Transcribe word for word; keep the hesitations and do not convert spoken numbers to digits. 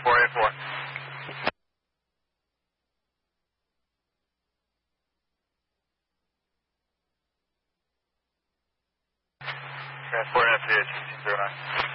four eight four. Transport F P H zero nine.